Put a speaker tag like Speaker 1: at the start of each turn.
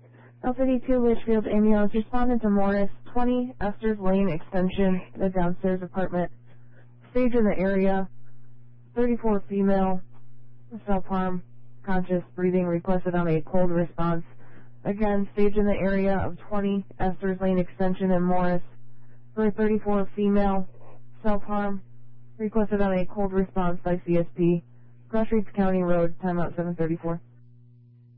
Speaker 1: L52 Litchfield ambulance responded to Morris, 20 Esther's Lane Extension, the downstairs apartment. Stage in the area, 34 female, self-harm, conscious breathing, requested on a cold response. Again, stage in the area of 20 Esther's Lane Extension in Morris for a 34 female, self-harm, requested on a cold response by CSP. Cross Reeds County Road, timeout 734.